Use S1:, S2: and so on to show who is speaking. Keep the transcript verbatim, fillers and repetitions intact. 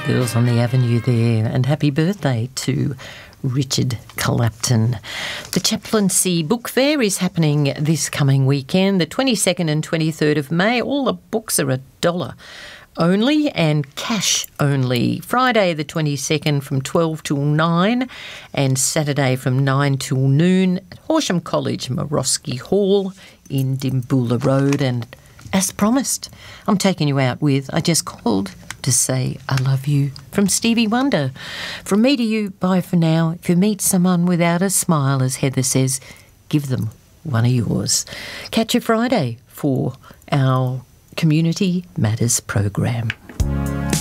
S1: Girls on the Avenue there, and happy birthday to Richard Clapton. The Chaplaincy Book Fair is happening this coming weekend, the twenty-second and twenty-third of May. All the books are a dollar only and cash only. Friday the twenty-second from twelve till nine and Saturday from nine till noon at Horsham College, Morosky Hall in Dimboola Road. And as promised, I'm taking you out with I Just Called to Say I Love You from Stevie Wonder. From me to you, bye for now. If you meet someone without a smile, as Heather says, give them one of yours. Catch you Friday for our Community Matters program.